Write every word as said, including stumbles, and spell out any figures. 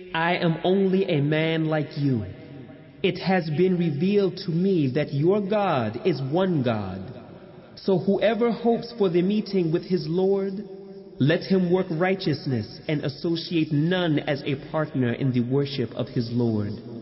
I am only a man like you. It has been revealed to me that your God is one God. So whoever hopes for the meeting with his Lord, let him work righteousness and associate none as a partner in the worship of his Lord.